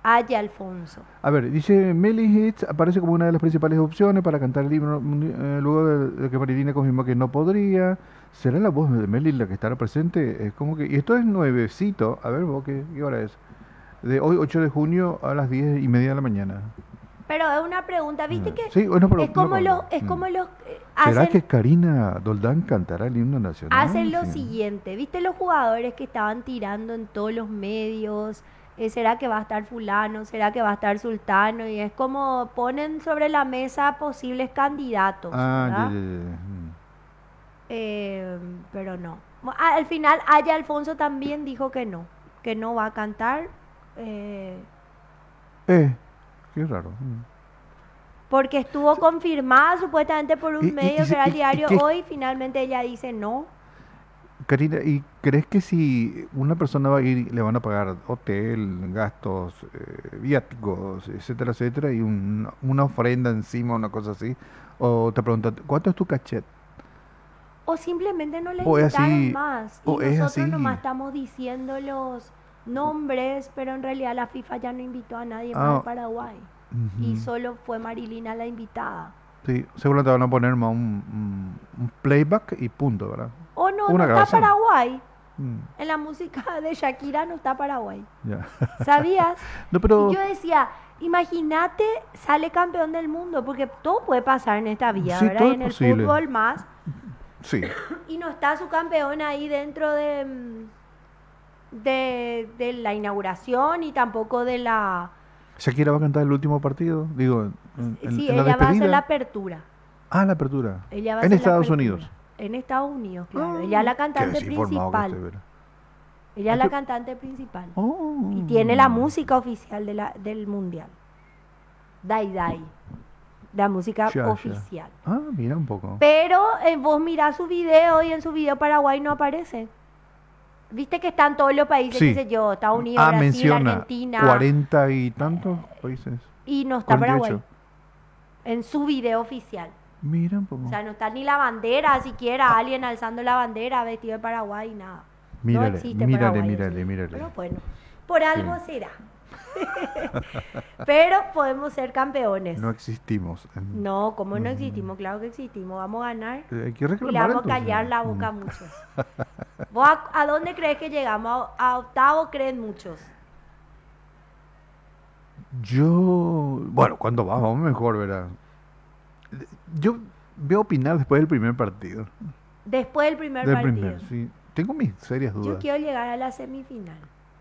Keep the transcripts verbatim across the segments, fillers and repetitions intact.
Haya Alfonso. A ver, dice Meli Hits aparece como una de las principales opciones para cantar el himno mundi- eh, luego de, de que Marilina confirmó que no podría. ¿Será la voz de Meli la que estará presente? Es como que, y esto es nuevecito. A ver, vos, ¿qué, qué hora es? De hoy, ocho de junio a las diez y media de la mañana. Pero es una pregunta, ¿viste Ah, que sí, bueno, pero es una como los, pregunta. es Mm. como los eh, ¿Será hacen, que Karina Doldán cantará el himno nacional? hacen lo Sí. siguiente? ¿Viste los jugadores que estaban tirando en todos los medios? Eh, ¿será que va a estar fulano? ¿Será que va a estar sultano? Y es como ponen sobre la mesa posibles candidatos, Ah, ya, ya, ¿verdad? ya. Mm. Eh, pero no. Mo- a- Al final, Aya Alfonso también dijo que no, que no va a cantar. eh, Eh, qué raro. Mm. Porque estuvo confirmada supuestamente por ¿Y, un y, y, medio que se- era el y- y diario qué, Hoy, finalmente ella dice no. Karina, ¿y crees que si una persona va a ir, le van a pagar hotel, gastos, eh, viáticos, etcétera, etcétera, y un- una ofrenda encima, una cosa así? O te preguntan, ¿cuánto es tu cachet? O simplemente no le O es invitaron así, más y o es nosotros nomás así. estamos diciendo los nombres, pero en realidad la FIFA ya no invitó a nadie más de Ah, Paraguay y ujú. solo fue Marilina la invitada. Sí, seguro te van a poner más un, un- un playback y punto, ¿verdad? O no, no Una está grabación. Paraguay. Mm, En la música de Shakira no está Paraguay. ya. ¿Sabías? No, Y pero yo decía, imagínate, sale campeón del mundo, porque todo puede pasar en esta vida, sí, ¿verdad? todo Y es en el posible. fútbol más. Sí. Y no está su campeón ahí dentro de, mm, de, de la inauguración y tampoco de la... Shakira va a cantar el último partido, digo, en, en- Sí, en la ella va a hacer la despedida. apertura. Ah, la apertura. Ella va a En hacer la Estados Unidos. apertura. En Estados Unidos, claro. Ella es Ah, la qué cantante desinformado que estoy, principal. ¿verdad? Ella Ah, es la yo- cantante principal. Y tiene la Oh, música oficial de la, del mundial. Dai Dai. La música ya, ya. oficial. Ah, mira un poco. Pero eh, vos mirás su video y en su video Paraguay no aparece. Viste que están todos los países, qué Sí. sé yo, Estados Unidos, Ah, Brasil, menciona Argentina, cuarenta y tantos países. y no está Cuarenta y ocho. Paraguay en su video oficial. Mira un O poco. sea, no está ni la bandera, siquiera Ah, alguien alzando la bandera vestido de Paraguay, nada. No mírale, existe mírale, Paraguay en su mírale, video. mírale. Pero bueno, por Sí. algo será. Pero podemos ser campeones. No existimos. en- No, como no Mm, existimos, claro que existimos. Vamos a ganar eh, Hay que y le reclamar vamos a entonces. callar la Mm. boca a muchos. ¿Vos a, a dónde crees que llegamos? A, a octavo creen muchos. Yo, bueno, cuando va, vamos mejor, ¿verdad? Yo voy a opinar después del primer partido. Después del primer Del primer, partido. sí. Tengo mis serias Yo dudas. quiero llegar a la semifinal.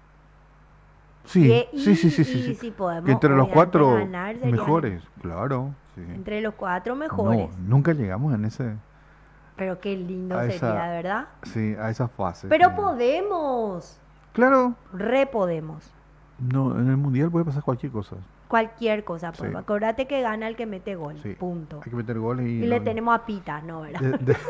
Y, Sí, sí, sí, y, sí, sí, y sí. si Que podemos, entre los obviamente, cuatro ganar, sería lo- mejores, claro, sí. entre los cuatro No, mejores. nunca llegamos en ese, Pero qué lindo a sería, esa, de verdad. sí, a esa fase, sí. Pero podemos. Claro, Re podemos. no, en el mundial puede pasar cualquier cosa. Cualquier cosa Sí, podemos. Acordate que gana el que mete gol. sí. Punto. Hay que meter goles y Y le no. tenemos a Pita, ¿no? ¿Verdad? de- de-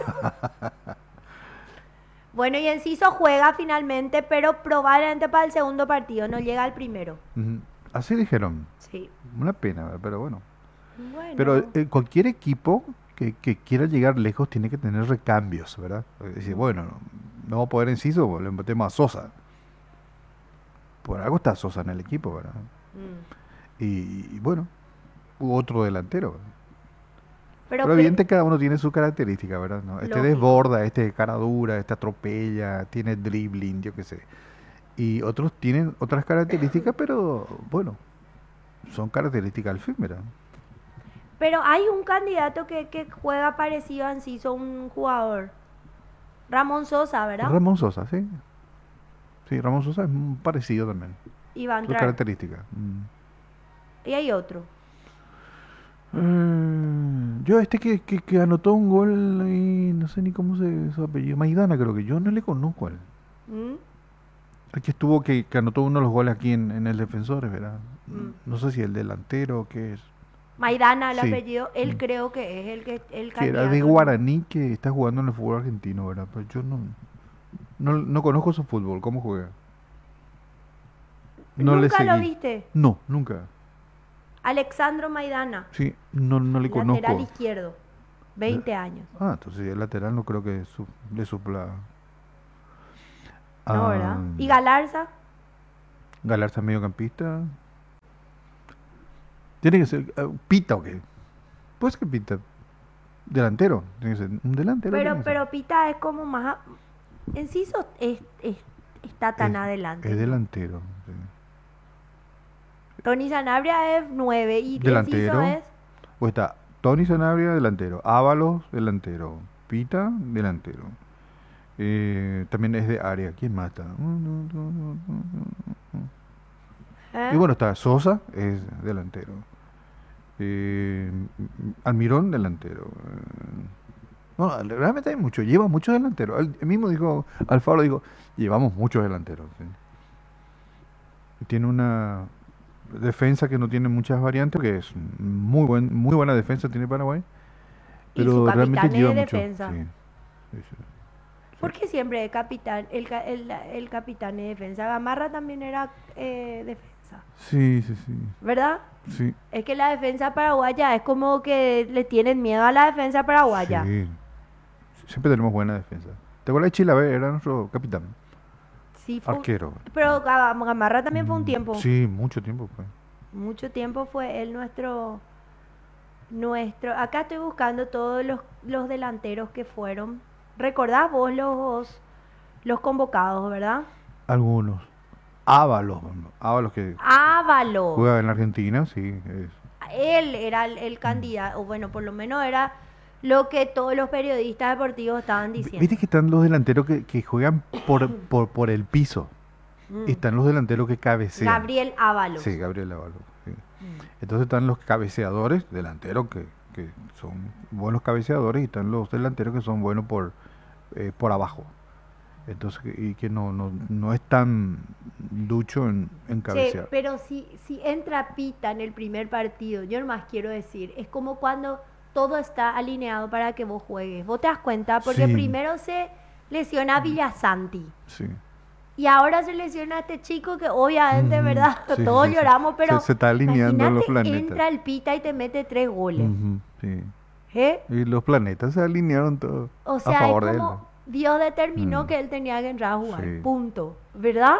Bueno, y Enciso juega finalmente, pero probablemente para el segundo partido, no llega al primero. Ujú. Así dijeron. Sí. Una pena, ¿verdad? Pero bueno. Pero Bueno. eh, cualquier equipo que, que quiera llegar lejos tiene que tener recambios, ¿verdad? Es decir, Mm, bueno, no, no vamos a poder Enciso, le metemos a Sosa. Por algo está Sosa en el equipo, ¿verdad? mm. Y, y bueno, hubo otro delantero. Pero Pero cre- evidente cada uno tiene su característica, ¿verdad? ¿No? Este lógico. desborda, este de cara dura, este atropella, tiene dribbling, yo qué sé. Y otros tienen otras características, pero bueno, son características al fin, ¿verdad? Pero hay un candidato que, que juega parecido a Enciso, un jugador. Ramón Sosa, ¿verdad? Ramón Sosa, sí. Sí, Ramón Sosa es un parecido también. Y va a Sus entrar. características. Mm. Y hay otro. Eh, yo este que, que, que anotó un gol y no sé ni cómo se su apellido, Maidana creo que yo no le conozco a él. ¿Mm? El que estuvo que, que anotó uno de los goles aquí en, en el Defensor, ¿verdad? Mm. No sé si el delantero o qué es. Maidana, el Sí. apellido, él Mm. creo que es el que el Que era de candidato. Guaraní que está jugando en el fútbol argentino, ¿verdad? Pero yo no, no, no conozco su fútbol, ¿cómo juega? No le ¿Nunca lo seguí. viste? No, nunca. Alexandro Maidana, Sí, no, no le lateral conozco. izquierdo, La- veinte años. Ah, entonces el lateral no creo que su- le supla. No, Ah, ¿verdad? ¿Y Galarza? Galarza mediocampista. Tiene que ser uh, Pita o qué. Pues que Pita. Delantero. Tiene que ser un delantero. Pero, tiene que ser. pero Pita es como más... a- Enciso es, es- está tan Es, adelante. es ¿no? delantero. Sí. Tony Sanabria es nueve y Enciso Delantero. es... O está Tony Sanabria, delantero. Ábalos, delantero. Pita, delantero. Eh, también es de área. ¿Quién más está? Y ¿eh? bueno, está Sosa, es delantero. Eh, Almirón, delantero. Eh, no, realmente hay mucho. Lleva muchos delanteros. Él mismo dijo, Alfaro dijo, llevamos muchos delanteros. ¿sí? Y tiene una defensa que no tiene muchas variantes, que es muy buen, muy buena defensa tiene Paraguay, Y su pero realmente capitán es lleva de mucho. defensa. Sí, sí, sí, ¿Por qué siempre el capitán, el, ca- el, el capitán es defensa? Gamarra también era eh, defensa, sí, sí, sí, ¿verdad? sí, Es que la defensa paraguaya es como que le tienen miedo a la defensa paraguaya. sí. Siempre tenemos buena defensa. ¿Te acuerdas de Chilaver? Era nuestro capitán, Sí, fue un- arquero. pero Gam- Gamarra también fue un Mm, tiempo. sí, mucho tiempo fue. Mucho tiempo fue él nuestro, nuestro. Acá estoy buscando todos los, los delanteros que fueron. ¿Recordás vos los, los convocados, verdad? Algunos. Ábalos, Ábalos que Ábalos. juega en la Argentina, sí. Es. Él era el, el candidato, o bueno, por lo menos era lo que todos los periodistas deportivos estaban V- diciendo. Viste que están los delanteros que, que juegan por, por, por el piso. Mm. Y están los delanteros que cabecean. Gabriel Ábalos. Sí, Gabriel Ábalos. Sí. Mm. Entonces están los cabeceadores, delanteros que, que son buenos cabeceadores, y están los delanteros que son buenos por, eh, por abajo. Entonces, que- y que no, no, no es tan ducho en, en Che, cabecear. pero si, si entra Pita en el primer partido, yo nomás quiero decir, es como cuando todo está alineado para que vos juegues. ¿Vos te das cuenta? Porque Sí. primero se lesiona a Villasanti. Sí. Y ahora se lesiona a este chico que obviamente, Ujú, ¿verdad? sí, Todos sí, sí. lloramos, pero Se- se está alineando los imagínate, planetas. entra el Pita y te mete tres goles. Ujú, sí. ¿Eh? Y los planetas se alinearon todos O a sea, favor es de él. como Dios determinó Mm. que él tenía que entrar a jugar. Sí. Punto. ¿Verdad?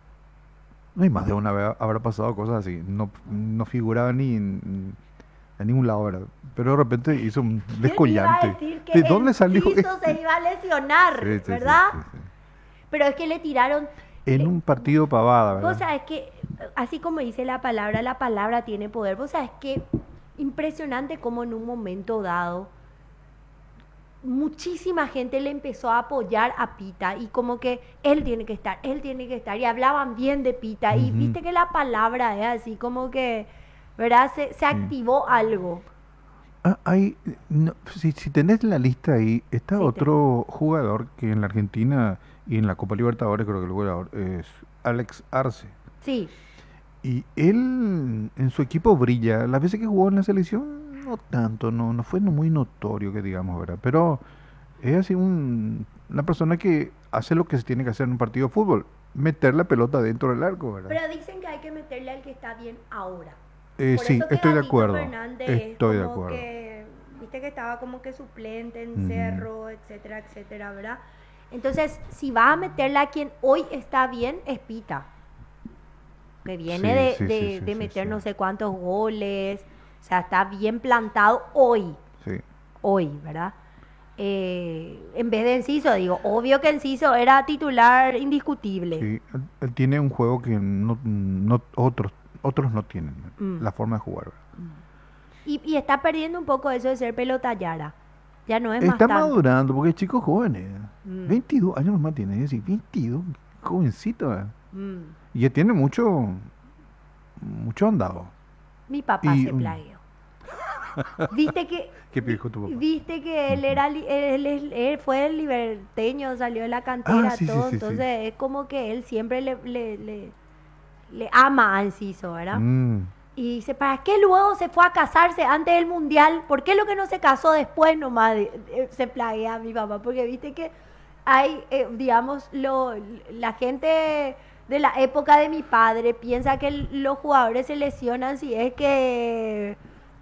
No, y más de una vez habrá pasado cosas así. No, no figuraba ni en, en ningún lado, ¿verdad? Pero de repente hizo un Yo iba a descollante. decir que ¿De dónde salió Enciso se iba a lesionar, Sí, sí, sí, ¿verdad? sí, sí. Pero es que le tiraron. En le- un partido pavada, Vos ¿verdad? sabés que, así como dice la palabra, la palabra tiene poder. Vos sabés que impresionante como en un momento dado muchísima gente le empezó a apoyar a Pita y como que él tiene que estar, él tiene que estar y hablaban bien de Pita y Ujú. viste que la palabra es así como que, ¿verdad? Se, se activó algo. Ah, hay, no, si, si tenés la lista ahí, está Sí, otro jugador que en la Argentina y en la Copa Libertadores, creo que el jugador es Alex Arce. Sí, Y él en su equipo brilla. Las veces que jugó en la selección, no tanto, no, no fue no muy notorio que digamos, ¿verdad? Pero es así un, una persona que hace lo que se tiene que hacer en un partido de fútbol, meter la pelota dentro del arco, ¿verdad? pero dicen que hay que meterle al que está bien ahora. Eh, Por sí, eso que estoy de Gabito acuerdo. Fernández es Estoy de como acuerdo. que, viste que estaba como que suplente en Ujú. Cerro, etcétera, etcétera, ¿verdad? Entonces, si vas a meterle a quien hoy está bien, es Pita. Que viene Sí, de, sí, de- sí, sí, de sí, meter sí. no sé cuántos goles. O sea, está bien plantado hoy. Sí. Hoy, ¿verdad? Eh, en vez de Enciso, digo, obvio que Enciso era titular indiscutible. Sí, él, él tiene un juego que no, no otros otros no tienen, Mm. la forma de jugar, ¿verdad? Y, y está perdiendo un poco eso de ser pelotallara. Ya no es más Está tanto. madurando porque es chico joven, ¿eh? Mm. veintidós años más tiene, es decir, veintidós, jovencito, ¿eh? Mm. Y ya tiene mucho, mucho andado. Mi papá Y se un- plagueó. Viste que ¿Qué dijo tu papá? viste que él era li- él, él- él fue el liberteño, salió de la cantera, Ah, sí, sí, todo, sí, sí. entonces es como que él siempre le, le, le, le ama a Enciso, ¿verdad? Mm, Y dice, ¿para qué luego se fue a casarse antes del mundial? ¿Por qué lo que no se casó después nomás? De- de- se plaguea a mi papá, porque viste que hay, eh, digamos, lo, la gente de la época de mi padre piensa que el- los jugadores se lesionan si es que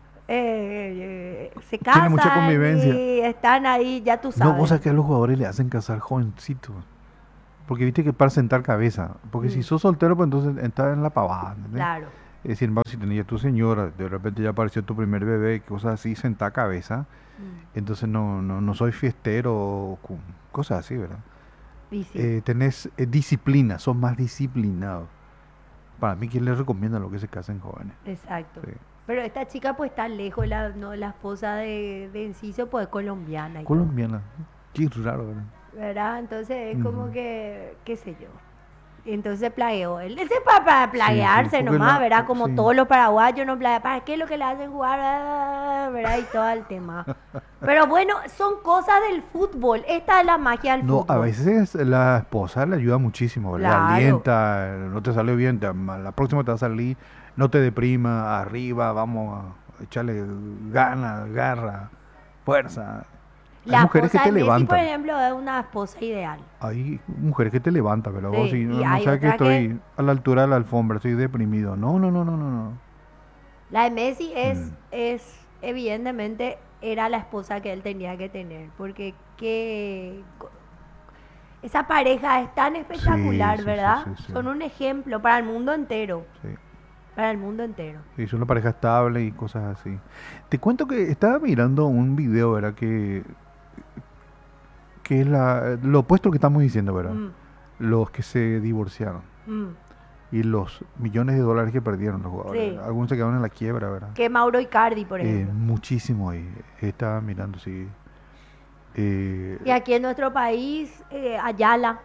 eh, eh, se Tiene mucha casan convivencia. y están ahí, ya tú No, sabes. vos sabés que a los jugadores le hacen casar jovencitos. Porque viste que para sentar cabeza. Porque si Mm. sos soltero, pues entonces estás en la pavada, ¿entendés? Claro. Eh, sin embargo, si tenías tu señora, de repente ya apareció tu primer bebé, cosas así, senta cabeza, Mm. entonces no, no, no soy fiestero, o cu- cosas así, ¿verdad? Y sí, Eh, tenés eh, disciplina, sos más disciplinado. Para mí, ¿quién les recomienda lo que se casen jóvenes? exacto. Sí. Pero esta chica pues está lejos, la, no, la esposa de, de Enciso pues es colombiana y todo, Colombiana, qué raro, ¿verdad? ¿verdad? Entonces es como Ujú. que, qué sé yo. Entonces plagueó. Él él se para, para Sí, sí, plaguearse porque nomás, la, ¿verdad? Como sí. todos los paraguayos no plaguean. ¿Para qué es lo que le hacen jugar? Ah, ¿verdad? Y todo el tema. Pero bueno, son cosas del fútbol. Esta es la magia del No, a fútbol. veces la esposa le ayuda muchísimo, le Claro. alienta, no te salió bien, te- ma- la próxima te va a salir, no te deprima, arriba, vamos a echarle ganas, garra, fuerza. Hay La mujeres que esposa de te Messi, por levantan, ejemplo, es una esposa ideal. hay mujeres que te levantan, pero vos Sí, si y no, no hay sabes que otra que... estoy a la altura de la alfombra, estoy deprimido. No, no, no, no, no, no. La de Messi es, Mm. es, evidentemente, era la esposa que él tenía que tener. Porque que... Esa pareja es tan Sí, espectacular, sí, sí, ¿verdad? sí, sí, Son un ejemplo para el mundo entero. sí. Para el mundo entero. Sí, es una pareja estable y cosas así. Te cuento que estaba mirando un video, ¿verdad? Que que es la, lo opuesto que estamos diciendo, ¿verdad? Mm, Los que se divorciaron mm, y los millones de dólares que perdieron los jugadores. sí. Algunos se quedaron en la quiebra, ¿verdad? Que Mauro Icardi, por Eh, ejemplo. muchísimo ahí. Estaba mirando, sí. Eh, Y aquí en nuestro país, eh, Ayala,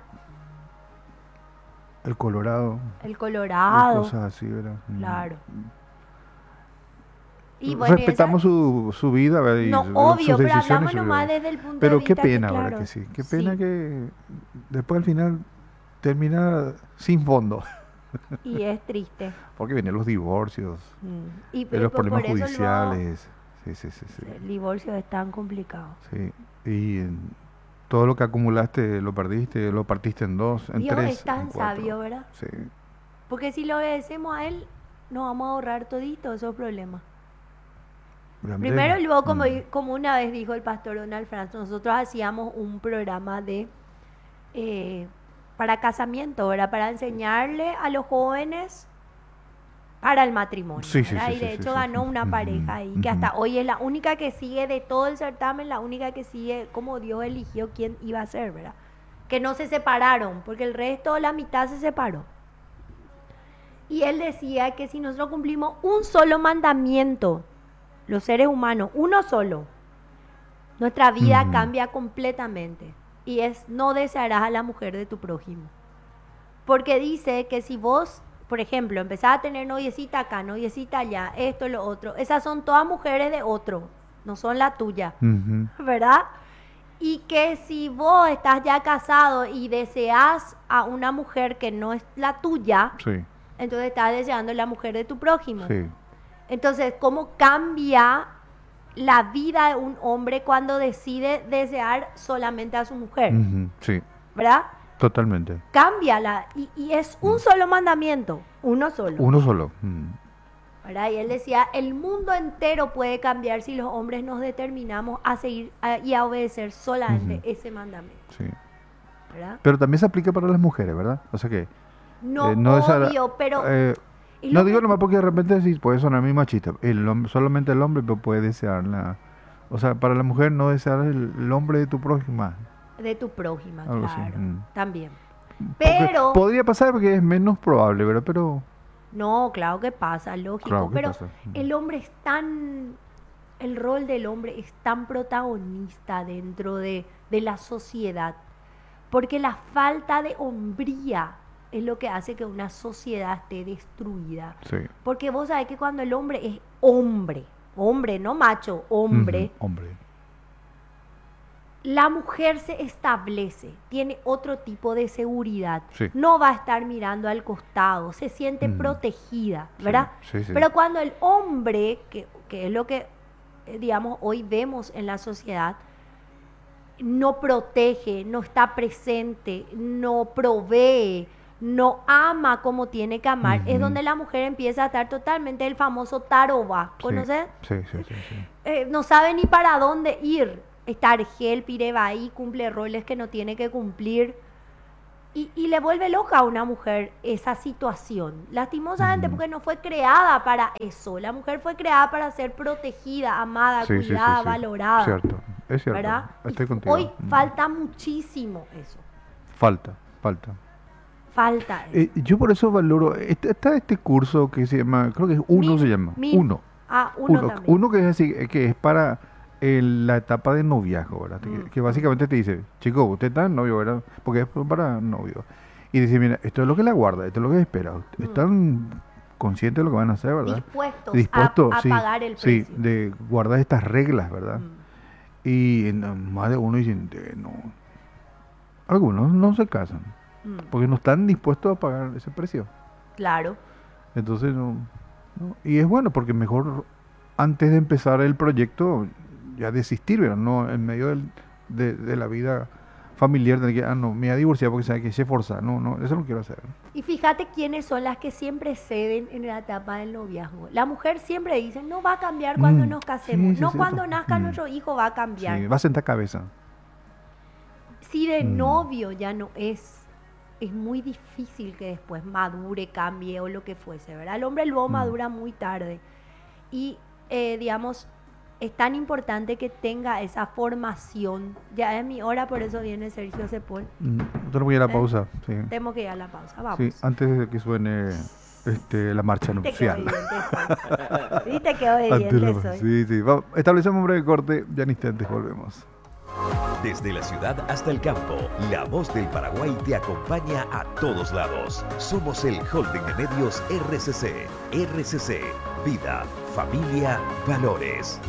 el Colorado el y Colorado, cosas así, ¿verdad? claro. Y Mm. bueno, y esa, Respetamos su, su vida, ¿verdad? Y no, su- sus obvio, pero decisiones, hablamos su- nomás desde el punto de pero qué vista que, pena, ¿verdad? Que claro, sí. Qué pena sí, que después al final termina sin fondo. y es triste. Porque vienen los divorcios, Mm. Y, eh, pe- los por, problemas por eso luego judiciales. Sí, sí, sí, sí. el divorcio es tan complicado. Sí. Y en todo lo que acumulaste lo perdiste, lo partiste en dos, en Dios es tres, en tan cuatro. sabio, ¿verdad? Sí. Porque si lo obedecemos a Él, nos vamos a ahorrar todito esos problemas. Realmente, Primero, y luego, como, mm, como una vez dijo el pastor Donald Franz, nosotros hacíamos un programa de eh, para casamiento, ¿verdad? Para enseñarle a los jóvenes para el matrimonio, sí, sí, ¿verdad? sí, Y sí, de sí, hecho sí. ganó una Ujú, pareja ahí, que ujú. hasta hoy es la única que sigue de todo el certamen, la única que sigue como Dios eligió quién iba a ser, ¿verdad? Que no se separaron, porque el resto, la mitad se separó. Y él decía que si nosotros cumplimos un solo mandamiento, los seres humanos, uno solo, nuestra vida Ujú. cambia completamente. Y es no desearás a la mujer de tu prójimo. Porque dice que si vos, por ejemplo, empezás a tener noviecita acá, noviecita allá, esto, lo otro, esas son todas mujeres de otro, no son la tuya, Ujú. ¿verdad? Y que si vos estás ya casado y deseas a una mujer que no es la tuya, Sí, entonces estás deseando la mujer de tu prójimo. sí. Entonces, ¿cómo cambia la vida de un hombre cuando decide desear solamente a su mujer? Ujú, sí, ¿Verdad? totalmente. Cámbiala. Y, y es un Mm. solo mandamiento, uno solo. Uno solo. Mm. ¿Verdad? Y él decía, el mundo entero puede cambiar si los hombres nos determinamos a seguir a- y a obedecer solamente Ujú, ese mandamiento. sí. ¿Verdad? Pero también se aplica para las mujeres, ¿verdad? O sea que eh, No, no es a la- obvio, pero eh, es no lo digo que... nomás porque de repente sí puede sonar muy machista. El hom- solamente el hombre pu- puede desearla. O sea, para la mujer no desear el, el hombre de tu prójima. De tu prójima, Algo así. claro. Mm. También. Porque Pero... podría pasar porque es menos probable, ¿verdad? Pero No, claro que pasa, lógico, claro, ¿qué pero pasa? Mm. el hombre es tan, el rol del hombre es tan protagonista dentro de, de la sociedad, porque la falta de hombría es lo que hace que una sociedad esté destruida. Sí. Porque vos sabés que cuando el hombre es hombre, hombre, no macho, Ujú, hombre, hombre. la mujer se establece, tiene otro tipo de seguridad, Sí. no va a estar mirando al costado, se siente Mm. protegida, Sí, ¿verdad? sí, sí. Pero cuando el hombre, que, que es lo que, eh, digamos, hoy vemos en la sociedad, no protege, no está presente, no provee, no ama como tiene que amar, es Ujú. donde la mujer empieza a estar totalmente el famoso taroba, Sí, ¿conoces? sí, sí, sí, sí. Eh, no sabe ni para dónde ir. Está Argel, Pireba ahí, cumple roles que no tiene que cumplir. y, y le vuelve loca a una mujer esa situación. Lastimosamente, Mm. porque no fue creada para eso. La mujer fue creada para ser protegida, amada, Sí, sí, sí, cuidada, sí. valorada. Cierto, es cierto. ¿Verdad? Y Estoy contigo. hoy Mm. falta muchísimo eso. Falta, falta. Falta eso. Eh, yo por eso valoro, este- está este curso que se llama, creo que es Uno Min- se llama, min- Uno. Ah, uno, Uno, también. uno que es así, eh, que es para eh, la etapa de noviazgo, ¿verdad? Que, Mm, que básicamente te dice, chico, usted está en novio, ¿verdad? Porque es para novio. Y dice, mira, esto es lo que le aguarda, esto es lo que espera. Mm. Están conscientes de lo que van a hacer, ¿verdad? Dispuestos, Dispuestos, a, a sí, pagar el sí, precio. de guardar estas reglas, ¿verdad? Mm. Y en- más de uno dicen, "Eh, no. Algunos no se casan, Mm, porque no están dispuestos a pagar ese precio. Claro. Entonces, no, no. Y es bueno porque mejor antes de empezar el proyecto ya desistir, ¿verdad? No en medio del- de, de la vida familiar, de que, ah, no, me voy a divorciar porque sabe que se forza. No, no, eso no quiero hacer. Y fíjate quiénes son las que siempre ceden en la etapa del noviazgo. La mujer siempre dice, no va a cambiar cuando Mm, nos casemos, sí, sí, no es cuando cierto. nazca Mm. nuestro hijo va a cambiar. Sí, va a sentar cabeza. Si de Mm. novio ya no es, es muy difícil que después madure, cambie o lo que fuese, ¿verdad? El hombre luego Mm. madura muy tarde. Y, eh, digamos, es tan importante que tenga esa formación. Ya es mi hora, por eso viene Sergio Sepol. Mm, Yo voy a ir a la ¿Eh? pausa. Sí. Tenemos que ir a la pausa, vamos. Sí, antes de que suene este, la marcha Te quedó nupcial. evidente soy. Sí, te quedó Antes evidente la- soy. Sí, sí. Vamos, establecemos un breve corte. Ya en instantes volvemos. Desde la ciudad hasta el campo, la voz del Paraguay te acompaña a todos lados. Somos el Holding de Medios R C C. R C C, vida, familia, valores.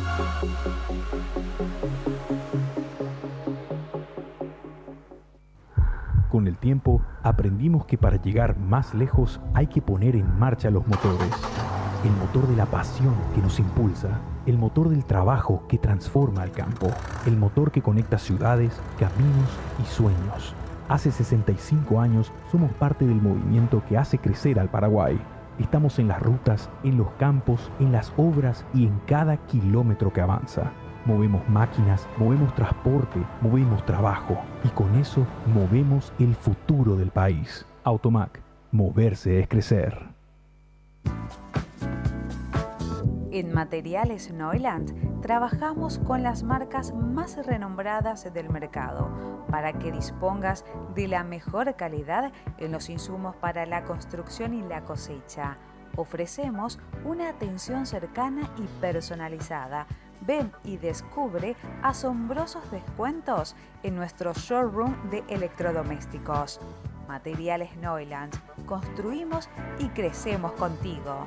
Con el tiempo, aprendimos que para llegar más lejos hay que poner en marcha los motores. El motor de la pasión que nos impulsa, el motor del trabajo que transforma al campo, el motor que conecta ciudades, caminos y sueños. Hace sesenta y cinco años somos parte del movimiento que hace crecer al Paraguay. Estamos en las rutas, en los campos, en las obras y en cada kilómetro que avanza. Movemos máquinas, movemos transporte, movemos trabajo y con eso movemos el futuro del país. Automac, moverse es crecer. En Materiales Neuland trabajamos con las marcas más renombradas del mercado para que dispongas de la mejor calidad en los insumos para la construcción y la cosecha. Ofrecemos una atención cercana y personalizada. Ven y descubre asombrosos descuentos en nuestro showroom de electrodomésticos. Materiales Neuland. Construimos y crecemos contigo.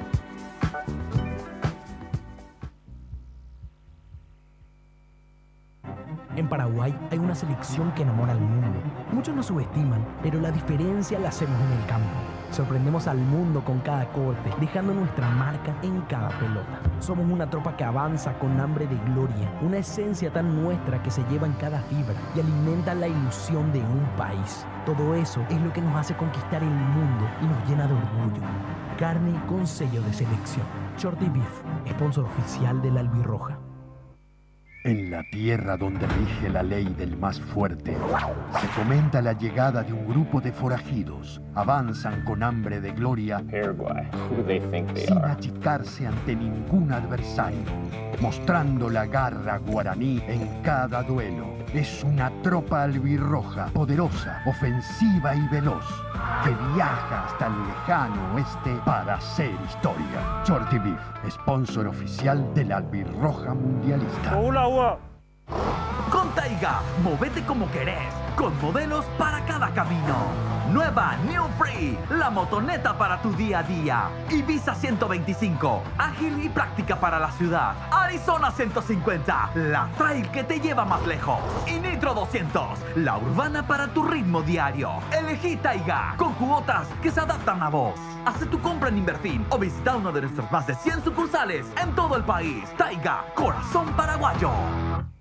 En Paraguay hay una selección que enamora al mundo. Muchos nos subestiman, pero la diferencia la hacemos en el campo. Sorprendemos al mundo con cada corte, dejando nuestra marca en cada pelota. Somos una tropa que avanza con hambre de gloria, una esencia tan nuestra que se lleva en cada fibra y alimenta la ilusión de un país. Todo eso es lo que nos hace conquistar el mundo y nos llena de orgullo. Carne con sello de selección. Shorty Beef, sponsor oficial de la Albirroja. En la tierra donde rige la ley del más fuerte, se comenta la llegada de un grupo de forajidos. Avanzan con hambre de gloria, Paraguay, who do they think they sin are? achicarse ante ningún adversario, mostrando la garra guaraní en cada duelo. Es una tropa albirroja, poderosa, ofensiva y veloz, que viaja hasta el lejano oeste para hacer historia. Shorty Beef, sponsor oficial de la Albirroja Mundialista. Con Taiga, movete como querés, con modelos para cada camino. Nueva New Free, la motoneta para tu día a día. Ibiza ciento veinticinco, ágil y práctica para la ciudad. Arizona ciento cincuenta, la trail que te lleva más lejos. Y Nitro doscientos, la urbana para tu ritmo diario. Elegí Taiga, con cuotas que se adaptan a vos. Haz tu compra en Inverfin o visita uno de nuestros más de cien sucursales en todo el país. Taiga, corazón paraguayo.